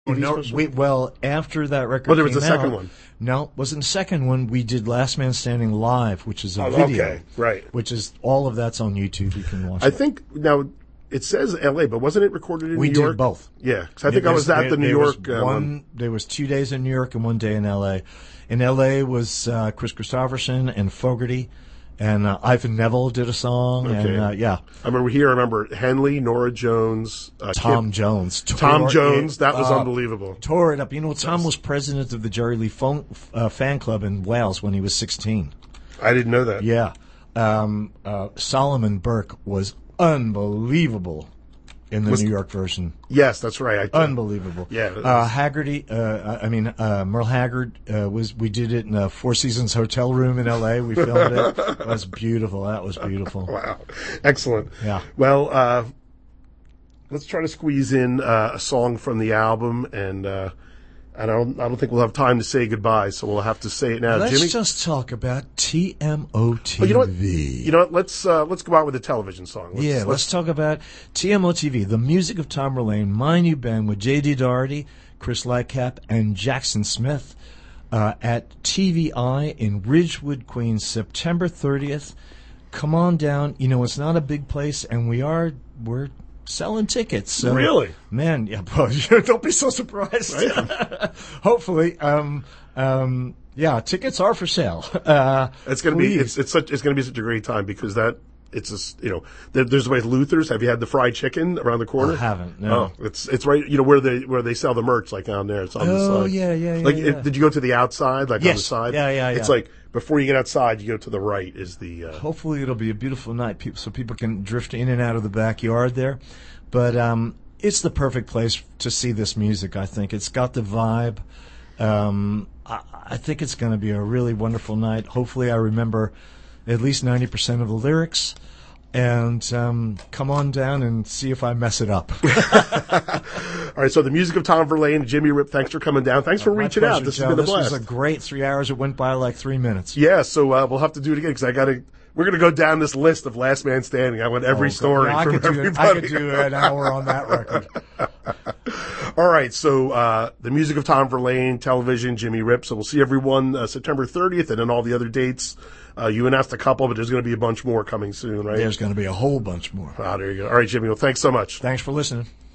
Oh, no, well, after that record there was came a second out, one. No, wasn't the second one. We did Last Man Standing Live, which is a video. Okay, right. Which is, all of that's on YouTube. You can watch I it. think, now, it says L.A., but wasn't it recorded in We New York? did both. Yeah, because I think I was at the New York one. There was 2 days in New York and 1 day in L.A. In L.A. was Chris Christopherson and Fogerty, and Ivan Neville did a song, Okay. and yeah. I remember Henley, Nora Jones, Tom Jones. Tom Jones, that was unbelievable. Tore it up. You know, Tom was president of the Jerry Lee fan club in Wales when he was 16. I didn't know that. Yeah. Solomon Burke was unbelievable in the New York version. Yes, that's right. Unbelievable. Yeah. Haggerty, Merle Haggard, we did it in a Four Seasons hotel room in L.A. We filmed it. It was beautiful. That was beautiful. Wow. Excellent. Yeah. Well, let's try to squeeze in a song from the album, and I don't think we'll have time to say goodbye, so we'll have to say it now. Let's Jimmy? just talk about TMOTV. You know what? Let's go out with a television song. Let's talk about TMOTV, the music of Tom Verlaine, My New Band with J.D. Doherty, Chris Lightcap, and Jackson Smith at TVI in Ridgewood, Queens, September 30th. Come on down. You know, it's not a big place, and we're selling tickets. So, really? Man, yeah, don't be so surprised. Right. Hopefully. Tickets are for sale. It's going to be it's going to be such a great time because there's always Luther's. Have you had the fried chicken around the corner? I haven't. No. Oh, it's right. You know where they sell the merch, like down there. It's on the side. Oh yeah. Did you go to the outside, like on the side? Yeah. It's like before you get outside, you go to the right. Is the Hopefully it'll be a beautiful night, so people can drift in and out of the backyard there. But it's the perfect place to see this music. I think it's got the vibe. I think it's going to be a really wonderful night. Hopefully, I remember at least 90% of the lyrics. And come on down and see if I mess it up. All right, so the music of Tom Verlaine, Jimmy Rip, thanks for coming down. Thanks for reaching out. This has been a blast. This was a great 3 hours. It went by like 3 minutes. Yeah, so we'll have to do it again because we're going to go down this list of Last Man Standing. I want every story from everybody. I could do an hour on that record. All right, so the music of Tom Verlaine, television, Jimmy Rip. So we'll see everyone September 30th and then all the other dates. You announced a couple, but there's going to be a bunch more coming soon, right? There's going to be a whole bunch more. There you go. All right, Jimmy. Well, thanks so much. Thanks for listening.